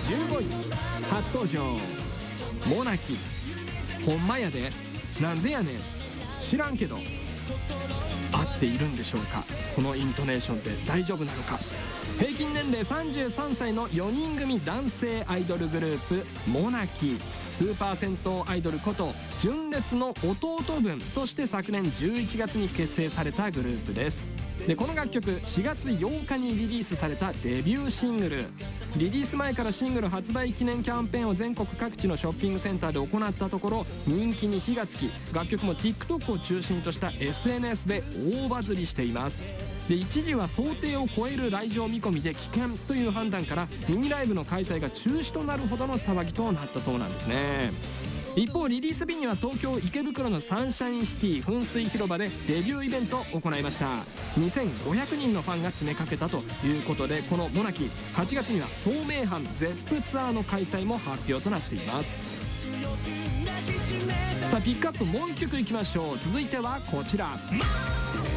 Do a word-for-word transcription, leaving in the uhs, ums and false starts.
じゅうごい、初登場モナキ。ほんまやで、なんでやねん、知らんけど。合っているんでしょうか、このイントネーションで大丈夫なのか。平均年齢さんじゅうさんさいのよにん組男性アイドルグループモナキ。スーパー銭湯アイドルこと純烈の弟分として昨年じゅういちがつに結成されたグループです。でこの楽曲しがつようかにリリースされたデビューシングル。リリース前からシングル発売記念キャンペーンを全国各地のショッピングセンターで行ったところ、人気に火がつき、楽曲も TikTok を中心とした エスエヌエス で大バズりしています。で一時は想定を超える来場見込みで危険という判断からミニライブの開催が中止となるほどの騒ぎとなったそうなんですね。一方リリース日には東京池袋のサンシャインシティ噴水広場でデビューイベントを行いました。にせんごひゃくにんのファンが詰めかけたということで、このモナキはちがつには透明版ゼップツアーの開催も発表となっています。さあピックアップもういっきょくいきましょう。続いてはこちら。